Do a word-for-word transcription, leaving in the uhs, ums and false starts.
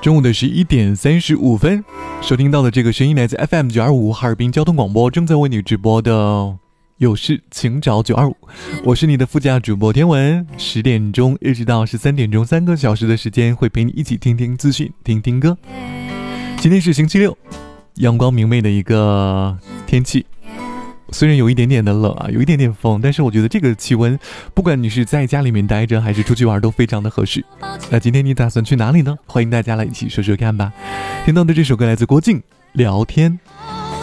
中午的十一点三十五分，收听到的这个声音来自 F M 九二五哈尔滨交通广播，正在为你直播的有事请找九二五，我是你的副驾主播天文。十点钟一直到十三点钟，三个小时的时间会陪你一起听听资讯，听听歌。今天是星期六，阳光明媚的一个天气。虽然有一点点的冷啊，有一点点风，但是我觉得这个气温，不管你是在家里面待着还是出去玩，都非常的合适。那今天你打算去哪里呢？欢迎大家来一起说说看吧。听到的这首歌来自郭靖，聊天。